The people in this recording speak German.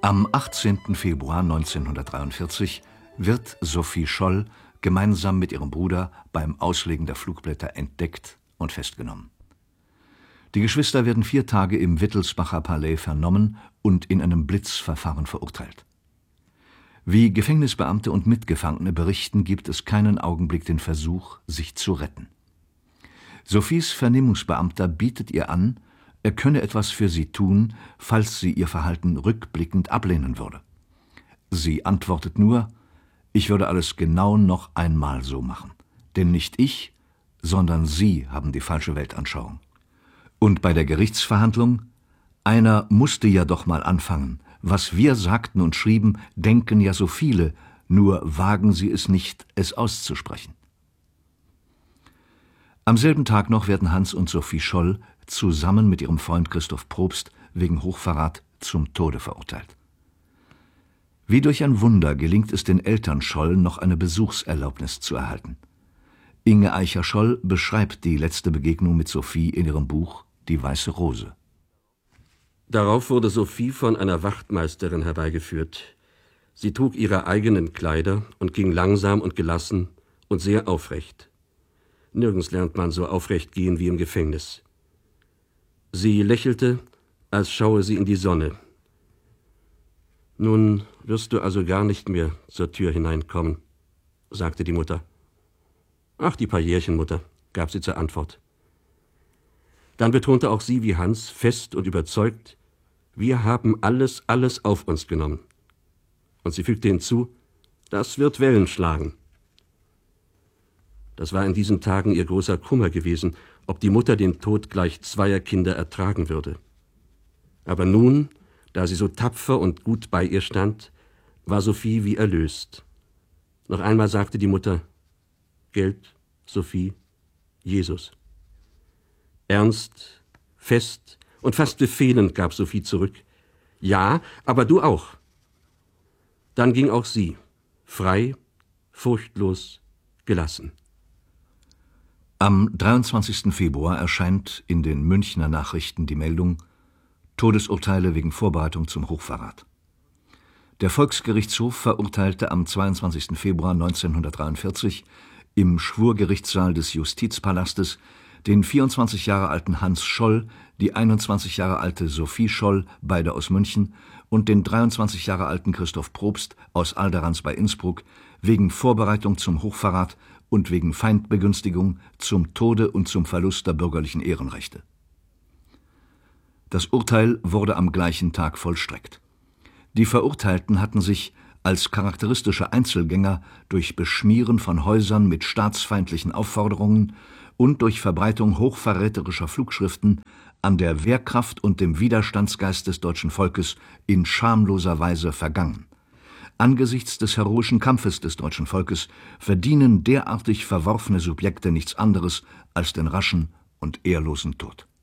Am 18. Februar 1943 wird Sophie Scholl gemeinsam mit ihrem Bruder beim Auslegen der Flugblätter entdeckt und festgenommen. Die Geschwister werden 4 Tage im Wittelsbacher Palais vernommen und in einem Blitzverfahren verurteilt. Wie Gefängnisbeamte und Mitgefangene berichten, gibt es keinen Augenblick den Versuch, sich zu retten. Sophies Vernehmungsbeamter bietet ihr an, er könne etwas für sie tun, falls sie ihr Verhalten rückblickend ablehnen würde. Sie antwortet nur: Ich würde alles genau noch einmal so machen. Denn nicht ich, sondern Sie haben die falsche Weltanschauung. Und bei der Gerichtsverhandlung: Einer musste ja doch mal anfangen. Was wir sagten und schrieben, denken ja so viele, nur wagen sie es nicht, es auszusprechen. Am selben Tag noch werden Hans und Sophie Scholl zusammen mit ihrem Freund Christoph Probst wegen Hochverrat zum Tode verurteilt. Wie durch ein Wunder gelingt es den Eltern Scholl, noch eine Besuchserlaubnis zu erhalten. Inge Eicher-Scholl beschreibt die letzte Begegnung mit Sophie in ihrem Buch »Die weiße Rose«. Darauf wurde Sophie von einer Wachtmeisterin herbeigeführt. Sie trug ihre eigenen Kleider und ging langsam und gelassen und sehr aufrecht. Nirgends lernt man so aufrecht gehen wie im Gefängnis. Sie lächelte, als schaue sie in die Sonne. »Nun wirst du also gar nicht mehr zur Tür hineinkommen«, sagte die Mutter. »Ach, die paar Jährchen, Mutter«, gab sie zur Antwort. Dann betonte auch sie wie Hans fest und überzeugt: »Wir haben alles auf uns genommen.« Und sie fügte hinzu: »Das wird Wellen schlagen.« Das war in diesen Tagen ihr großer Kummer gewesen, ob die Mutter den Tod gleich 2 Kinder ertragen würde. Aber nun, da sie so tapfer und gut bei ihr stand, war Sophie wie erlöst. Noch einmal sagte die Mutter: »Geld, Sophie, Jesus.« Ernst, fest und fast befehlend gab Sophie zurück: »Ja, aber du auch.« Dann ging auch sie, frei, furchtlos, gelassen. Am 23. Februar erscheint in den Münchner Nachrichten die Meldung: Todesurteile wegen Vorbereitung zum Hochverrat. Der Volksgerichtshof verurteilte am 22. Februar 1943 im Schwurgerichtssaal des Justizpalastes den 24 Jahre alten Hans Scholl, die 21 Jahre alte Sophie Scholl, beide aus München, und den 23 Jahre alten Christoph Probst aus Alderans bei Innsbruck wegen Vorbereitung zum Hochverrat und wegen Feindbegünstigung zum Tode und zum Verlust der bürgerlichen Ehrenrechte. Das Urteil wurde am gleichen Tag vollstreckt. Die Verurteilten hatten sich als charakteristische Einzelgänger durch Beschmieren von Häusern mit staatsfeindlichen Aufforderungen und durch Verbreitung hochverräterischer Flugschriften an der Wehrkraft und dem Widerstandsgeist des deutschen Volkes in schamloser Weise vergangen. Angesichts des heroischen Kampfes des deutschen Volkes verdienen derartig verworfene Subjekte nichts anderes als den raschen und ehrlosen Tod.